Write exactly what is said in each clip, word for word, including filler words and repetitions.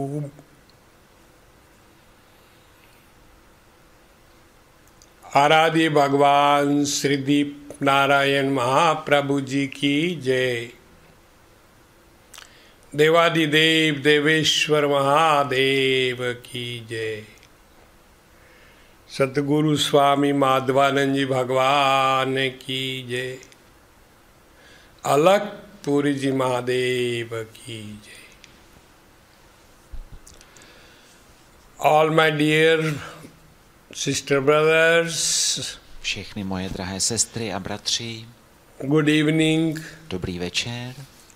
आराध्य भगवान श्रीदीप नारायण महाप्रभु जी की जय। देवादिदेव देवेश्वर महादेव की जय। सतगुरु स्वामी माधवानंद जी भगवान की जय। अलखपुरी जी महादेव की जय। All my dear sister brothers, všechny moje drahé sestry a bratři, good evening. Dobrý večer.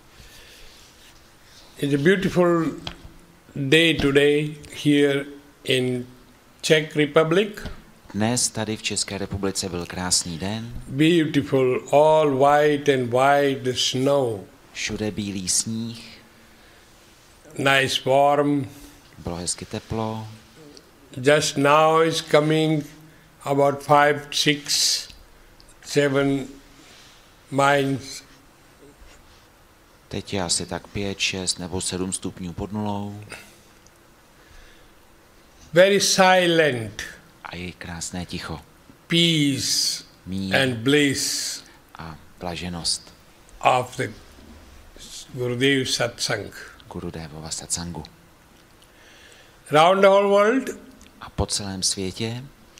It's a beautiful day today here in Czech Republic. Dnes tady v České republice byl krásný den. Beautiful, all white and white, the snow. Všude bílý sníh. Nice warm. Bylo hezky teplo. Just now is coming about five, six, seven miles. Teď je asi tak pět, šest nebo sedm stupňů pod nulou. Very silent. A je krásné ticho. Peace Mír and bliss a blaženost of the Gurudev Satsang. Gurudevova satsangu. Round the whole world A po celém světě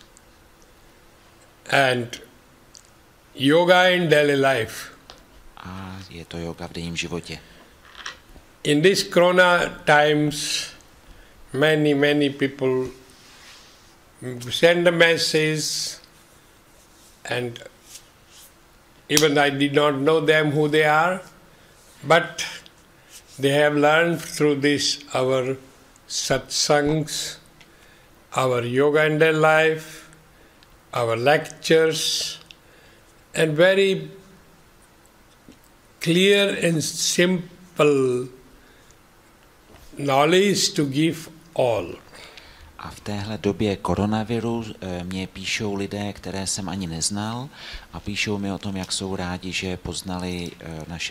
and yoga in daily life. a je to yoga v denním životě. In this corona times, many, many people send a message, and even I did not know them who they are, but they have learned through this our satsangs, our yoga in their life, our lectures, and very clear and simple knowledge to give all. A v téhle době koronaviru mě píšou lidé, které jsem ani neznal, a píšou mi o tom, jak jsou rádi, že poznali naše